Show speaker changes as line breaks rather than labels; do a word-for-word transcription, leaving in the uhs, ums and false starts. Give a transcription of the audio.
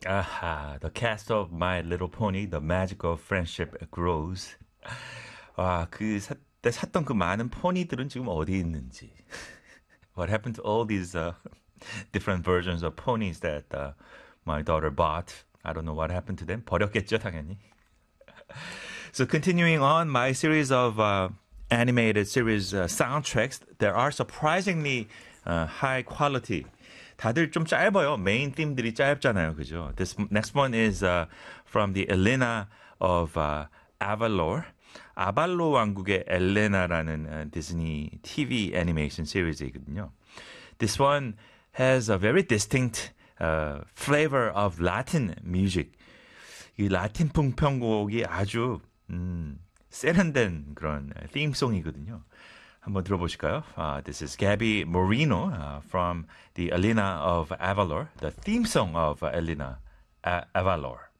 아하, the cast of My Little Pony, The Magic of Friendship Grows. 와, 그 사, 때 샀던 그 많은 포니들은 지금 어디 있는지. What happened to all these uh, different versions of ponies that uh, my daughter bought? I don't know what happened to them. 버렸겠죠, 당연히. So continuing on my series of uh, animated series uh, soundtracks, there are surprisingly uh, high quality. 다들 좀 짧아요. 메인 팀들이 짧잖아요, 그죠? This next one is uh, from the Elena of uh, Avalor. 아발로 왕국의 엘레나라는 uh, 디즈니 티비 애니메이션 시리즈이거든요. This one has a very distinct uh, flavor of Latin music. 이 라틴 풍편곡이 아주 음, 세련된 그런 theme송이거든요. 한번 들어보실까요? Uh, this is Gabby Moreno uh, from the Elena of Avalor, the theme song of uh, Elena uh, Avalor.